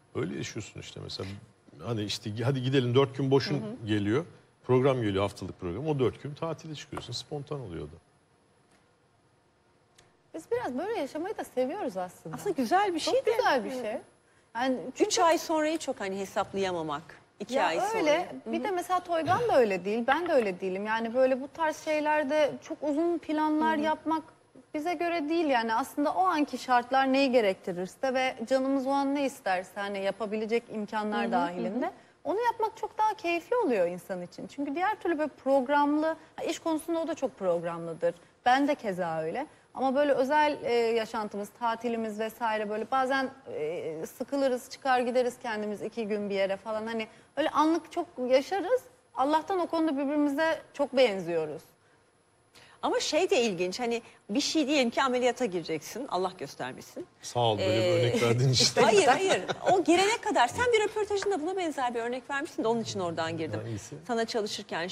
Öyle yaşıyorsun işte mesela. Hani işte hadi gidelim 4 gün boşun geliyor. Program geliyor, haftalık program. O 4 gün tatile çıkıyorsun. Spontan oluyor da. Biz biraz böyle yaşamayı da seviyoruz aslında. Aslında güzel bir şey Çok de. güzel bir şey. Yani 3 ay sonrayı çok hani hesaplayamamak. 2 ay sonra. öyle. Bir de mesela Toygan da öyle değil. Ben de öyle değilim. Yani böyle bu tarz şeylerde çok uzun planlar yapmak bize göre değil. Yani aslında o anki şartlar neyi gerektirirse ve canımız o an ne isterse hani yapabilecek imkanlar dahilinde. Onu yapmak çok daha keyifli oluyor insan için. Çünkü diğer türlü böyle programlı, iş konusunda o da çok programlıdır. Ben de keza öyle. Ama böyle özel yaşantımız, tatilimiz vesaire böyle bazen sıkılırız, çıkar gideriz kendimiz 2 gün bir yere falan. Hani öyle anlık çok yaşarız. Allah'tan o konuda birbirimize çok benziyoruz. Ama şey de ilginç, hani bir şey diyelim ki ameliyata gireceksin, Allah göstermesin. Sağ ol böyle bir örnek verdiğin için. Hayır, o gelene kadar sen bir röportajında buna benzer bir örnek vermiştin de onun için oradan girdim. Hangisi? Sana çalışırken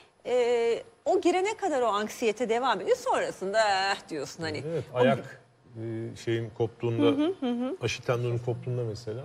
o girene kadar o anksiyete devam ediyor, sonrasında diyorsun hani. Evet, ayak şeyin koptuğunda, aşil tendonun koptuğunda mesela.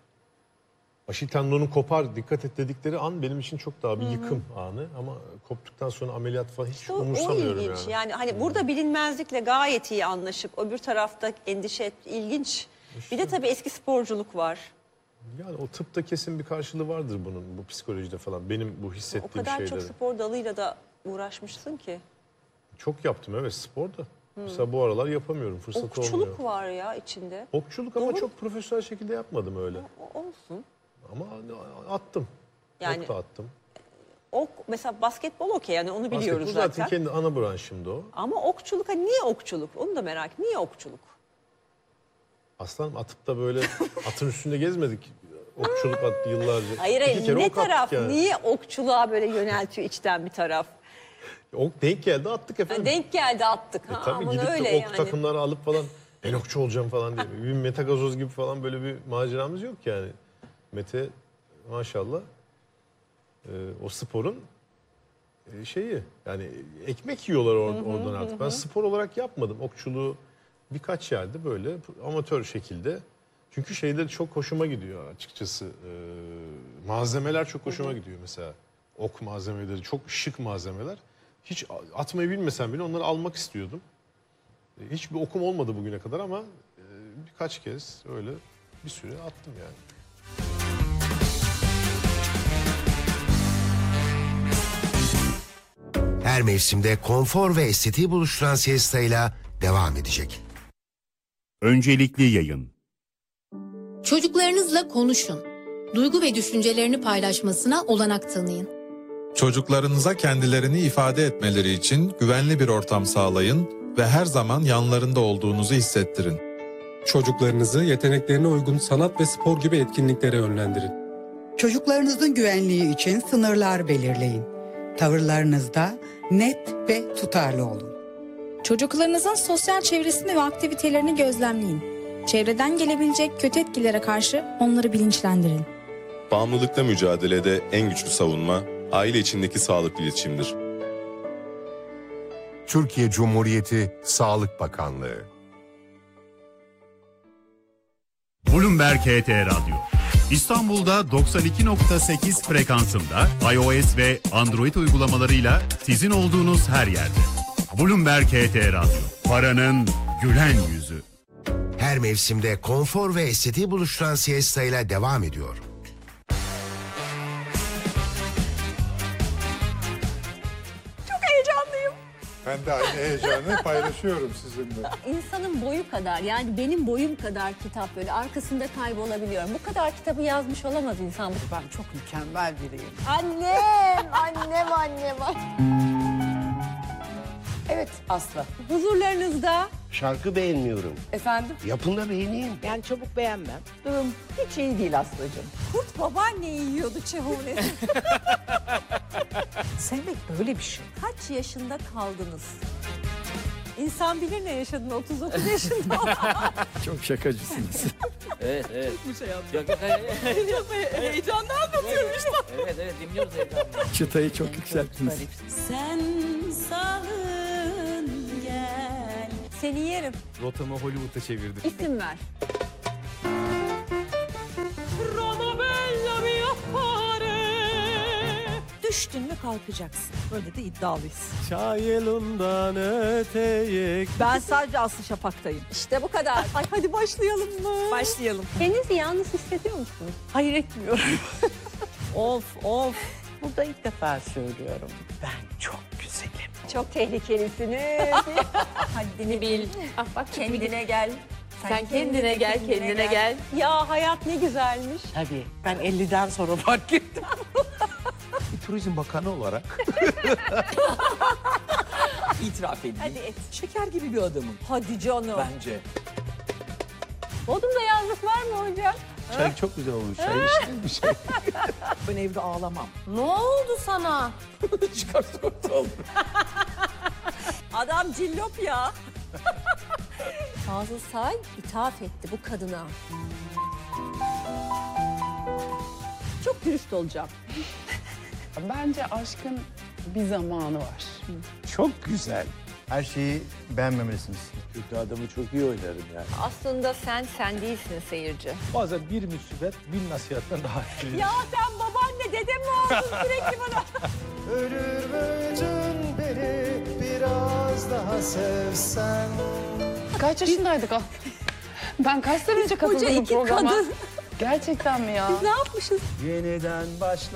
Aşil tendonun kopar, dikkat et dedikleri an benim için çok daha bir yıkım anı. Ama koptuktan sonra ameliyat falan hiç O umursamıyorum ilginç yani. hani burada bilinmezlikle gayet iyi anlaşıp öbür tarafta endişe ilginç. Bir de tabii eski sporculuk var. Yani o tıpta kesin bir karşılığı vardır bunun, bu psikolojide falan. Benim bu O hissettiğim kadar şeyleri. çok spor dalıyla da uğraşmışsın ki. Çok yaptım evet sporda. Mesela bu aralar yapamıyorum, fırsat olmuyor. Okçuluk var ya içinde. Okçuluk ama Doğru. çok profesyonel şekilde yapmadım öyle. Olsun. Ama attım. Yani- Ok da attım. Mesela basketbol okey yani onu biliyoruz Basketbol zaten zaten. kendi ana branşımda o. Ama okçuluk niye okçuluk? Onu da merak ediyorum. Niye okçuluk? Aslanım atıp da böyle atın üstünde gezmedik. Okçuluk attı yıllarca. Hayır İki kere ne ok attık taraf? yani. Niye okçuluğa böyle yöneltiyor içten bir taraf? Ok denk geldi attık efendim. Denk geldi attık. Tabii aman gidip öyle de ok yani. takımları alıp falan ben okçu olacağım falan diye. Bir Mete Gazoz gibi falan böyle bir maceramız yok yani. Mete maşallah o sporun şeyi yani ekmek yiyorlar oradan artık. Ben spor olarak yapmadım. Okçuluğu birkaç yerde böyle amatör şekilde. Çünkü şeyleri çok hoşuma gidiyor açıkçası. Malzemeler çok hoşuma gidiyor mesela. Ok malzemeleri çok şık malzemeler. Hiç atmayı bilmesem bile onları almak istiyordum. Hiçbir okum olmadı bugüne kadar ama birkaç kez öyle bir süre attım yani. Her mevsimde konfor ve estetiği buluşturan siestayla devam edecek. Öncelikli yayın. Çocuklarınızla konuşun. Duygu ve düşüncelerini paylaşmasına olanak tanıyın. Çocuklarınıza kendilerini ifade etmeleri için güvenli bir ortam sağlayın ve her zaman yanlarında olduğunuzu hissettirin. Çocuklarınızı yeteneklerine uygun sanat ve spor gibi etkinliklere yönlendirin. Çocuklarınızın güvenliği için sınırlar belirleyin. Tavırlarınızda net ve tutarlı olun. Çocuklarınızın sosyal çevresini ve aktivitelerini gözlemleyin. Çevreden gelebilecek kötü etkilere karşı onları bilinçlendirin. Bağımlılıkla mücadelede en güçlü savunma, aile içindeki sağlıklı iletişimdir. Türkiye Cumhuriyeti Sağlık Bakanlığı. Bloomberg HT Radyo. İstanbul'da 92.8 frekansında iOS ve Android uygulamalarıyla sizin olduğunuz her yerde. Bloomberg HT Radyo. Paranın gülen yüzü. Her mevsimde konfor ve estetiği buluşturan siestayla devam ediyor. Ben de aynı heyecanı paylaşıyorum sizinle. İnsanın boyu kadar yani benim boyum kadar kitap böyle arkasında kaybolabiliyorum. Bu kadar kitabı yazmış olamaz insan. Ben çok mükemmel biriyim. Annem. Evet Aslı. Huzurlarınızda Şarkı beğenmiyorum. Efendim? Yapımda beğeneyim. Yani çabuk beğenmem. Durum hiç iyi değil Aslı'cığım. kurt babaanneyi yiyordu Çehovnes. Sevmek böyle bir şey. Kaç yaşında kaldınız? İnsan bilir ne yaşadın 39 yaşında. Çok şakacısınız. Evet. Çok heyecandan anlatıyorum işte. Evet dinliyoruz heyecanla. Çıtayı çok yükselttiniz. Sen salın gel. Seni yerim. Rotamı Hollywood'a çevirdim. İsim ver. Düştün mü kalkacaksın. Böyle de iddialıyız. Çayelundan öteye. Ben sadece Aslı Şafak'tayım. İşte bu kadar. Ay hadi başlayalım mı? Başlayalım. Kendinizi yalnız hissediyor musunuz? Hayır, etmiyorum. Of. Burada ilk defa söylüyorum. Ben çok güzelim. Çok tehlikelisiniz. Haddini bil. Ah bak Kendine gel. Sen kendine gel, kendine gel. Ya hayat ne güzelmiş. Tabii ben 50'den sonra fark ettim. Bir turizm bakanı olarak. İtiraf edeyim. Hadi et. Şeker gibi bir adamım. Hadi canım. Bence. Bodrum'da yalnızlık var mı hocam? Çay çok güzel olmuş. Çay içtim bir şey. Ben evde ağlamam. Ne oldu sana? Çıkarsa oldu. Adam cillop ya. Fazıl Say ithaf etti bu kadına. Çok dürüst olacağım. Bence aşkın bir zamanı var. Çok güzel. Her şeyi beğenmemelisiniz. Kötü adamı çok iyi oynarım yani. Aslında sen değilsin seyirci. Bazen bir musibet bin nasihatten daha etkili. Ya sen babaanne dedem mi oldun sürekli bana? Ölür müydün beni biraz daha sevsen? Kaç yaşındaydık o? Ben kaç sene önce katıldım bu programa? Kadın. Gerçekten mi ya? Biz ne yapmışız? Yeniden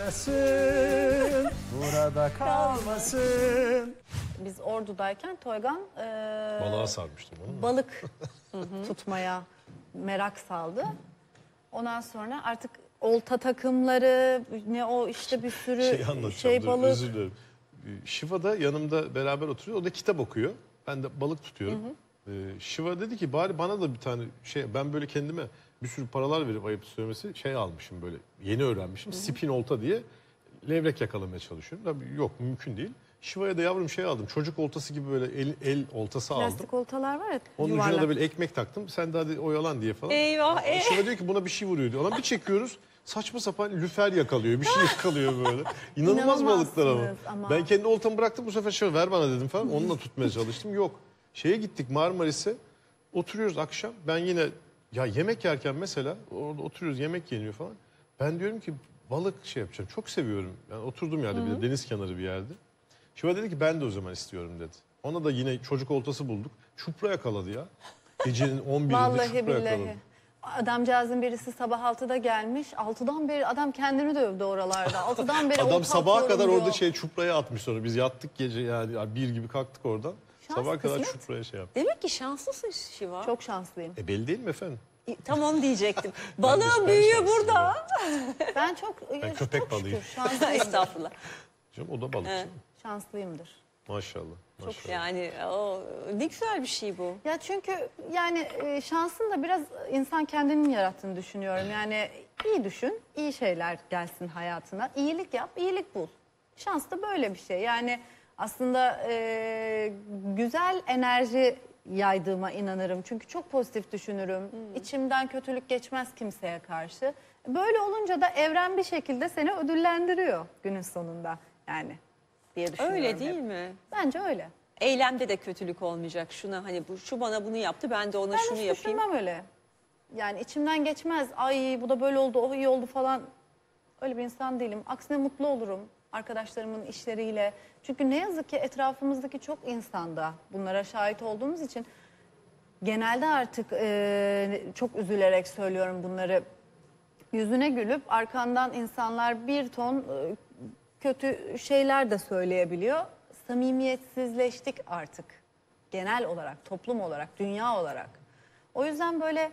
başlasın, burada kalmasın. Biz Ordu'dayken Toygan Balığa sarmıştım onu. balık tutmaya merak saldı. Ondan sonra artık olta takımları, ne o işte bir sürü Şey anlatacağım, şey dur, balık. özür dilerim. Şiva'da yanımda beraber oturuyor. O da kitap okuyor. Ben de balık tutuyorum. Şiva dedi ki bari bana da bir tane şey, ben böyle kendime bir sürü paralar verip ayıp söylemesi şey almışım böyle. Yeni öğrenmişim. Spin olta diye levrek yakalamaya çalışıyorum. Tabii yok, mümkün değil. Şiva'ya da yavrum şey aldım. Çocuk oltası gibi böyle el oltası aldım. Plastik oltalar var ya, Onun yuvarlak. ucuna da böyle ekmek taktım. Sen de hadi oyalan diye falan. Eyvah. Şiva diyor ki buna bir şey vuruyor diyor. Lan bir çekiyoruz. Saçma sapan lüfer yakalıyor. Bir şey yakalıyor böyle. İnanılmaz balıklar ama. Ben kendi oltamı bıraktım. Bu sefer Şiva ver bana dedim falan. Onunla tutmaya çalıştım. Yok. Şeye gittik Marmaris'e. Oturuyoruz akşam. Ben yine ya yemek yerken mesela orada oturuyoruz, yemek yeniyor falan. Ben diyorum ki balık şey yapacağım. Çok seviyorum. Yani oturdum yerde bir de deniz kenarı bir yerde. Şiva dedi ki ben de o zaman istiyorum dedi. Ona da yine çocuk oltası bulduk. Çupra yakaladı ya. Gecenin 11'inde Vallahi çupra billahi. yakaladı. Adamcağızın birisi sabah 6'da gelmiş. 6'dan beri adam kendini dövdü oralarda. 6'dan beri Adam olta sabaha atıyorum kadar diyor. orada şey çupraya atmış sonra. Biz yattık gece yani bir gibi kalktık oradan. Sabaha kadar kısmet. çupraya şey yaptı. Demek ki şanslısın Şiva. Çok şanslıyım. Belli değil mi efendim? Tam onu diyecektim. Balığın büyüğü burada. Ben çok Ben köpek balıyım. şanslıyım. Estağfurullah. Canım o da balık. Evet. Şanslıyımdır. Maşallah. Çok yani ne güzel bir şey bu. Ya çünkü yani şansın da biraz insan kendinin yarattığını düşünüyorum. Yani iyi düşün, iyi şeyler gelsin hayatına. İyilik yap, iyilik bul. Şans da böyle bir şey. Yani aslında güzel enerji yaydığıma inanırım. Çünkü çok pozitif düşünürüm. İçimden kötülük geçmez kimseye karşı. Böyle olunca da evren bir şekilde seni ödüllendiriyor günün sonunda. Yani diye düşünüyorum. Öyle değil hep. mi? Bence öyle. Eylemde de kötülük olmayacak. Şuna hani şu bana bunu yaptı, ben de ona Ben şunu hiç yapayım. düşünmem öyle. Yani içimden geçmez. Ay bu da böyle oldu, o iyi oldu falan. Öyle bir insan değilim. Aksine mutlu olurum arkadaşlarımın işleriyle. Çünkü ne yazık ki etrafımızdaki çok insanda bunlara şahit olduğumuz için genelde artık çok üzülerek söylüyorum bunları. Yüzüne gülüp arkandan insanlar bir ton kötü şeyler de söyleyebiliyor. Samimiyetsizleştik artık. Genel olarak, toplum olarak, dünya olarak. O yüzden böyle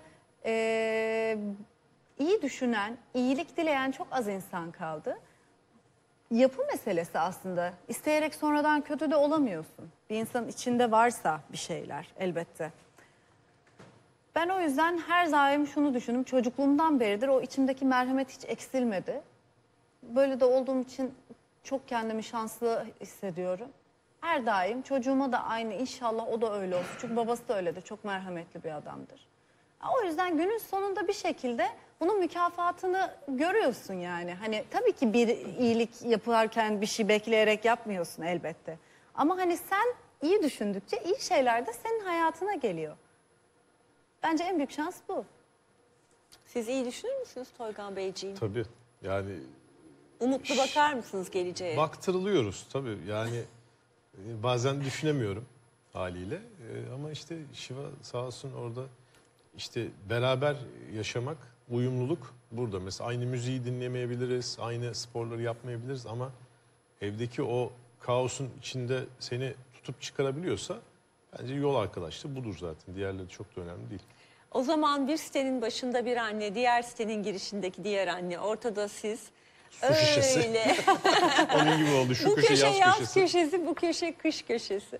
iyi düşünen, iyilik dileyen çok az insan kaldı. Yapı meselesi aslında. İsteyerek sonradan kötü de olamıyorsun. Bir insanın içinde varsa bir şeyler elbette. Ben o yüzden her daim şunu düşündüm. Çocukluğumdan beridir o içimdeki merhamet hiç eksilmedi. Böyle de olduğum için çok kendimi şanslı hissediyorum. Her daim çocuğuma da aynı, inşallah o da öyle olsun. Çünkü babası da öyledir. Çok merhametli bir adamdır. O yüzden günün sonunda bir şekilde bunun mükafatını görüyorsun yani. Hani tabii ki bir iyilik yaparken bir şey bekleyerek yapmıyorsun elbette. Ama hani sen iyi düşündükçe iyi şeyler de senin hayatına geliyor. Bence en büyük şans bu. Siz iyi düşünür müsünüz Toygan Beyciğim? Tabii. Yani Umutlu bakar mısınız geleceğe? Baktırılıyoruz tabii. Yani bazen düşünemiyorum haliyle. Ama işte Şiva sağ olsun orada işte beraber yaşamak, uyumluluk burada. Mesela aynı müziği dinlemeyebiliriz, aynı sporları yapmayabiliriz ama evdeki o kaosun içinde seni tutup çıkarabiliyorsa bence yol arkadaşlığı budur zaten. Diğerleri çok da önemli değil. O zaman bir sitenin başında bir anne, diğer sitenin girişindeki diğer anne, ortada siz. Su şişesi. Öyle. Onun gibi oldu. Şu Bu köşe yaz köşesi, bu köşe kış köşesi.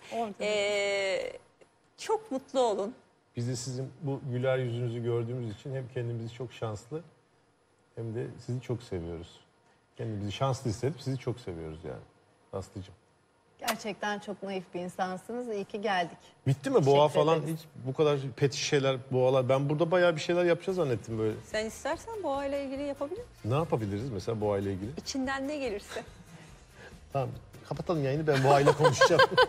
Çok mutlu olun. Biz de sizin bu güler yüzünüzü gördüğümüz için hem kendimizi çok şanslı hem de sizi çok seviyoruz. Kendimizi şanslı hissedip sizi çok seviyoruz yani. Aslıcığım. Gerçekten çok naif bir insansınız. İyi ki geldik. Bitti mi boğa Teşekkür falan ederiz. hiç bu kadar pet şişeler, boğalar. Ben burada bayağı bir şeyler yapacağız zannettim böyle. Sen istersen boğa ile ilgili yapabilir misin? Ne yapabiliriz mesela boğa ile ilgili? İçinden ne gelirse. Tamam kapatalım yayını ben boğayla konuşacağım.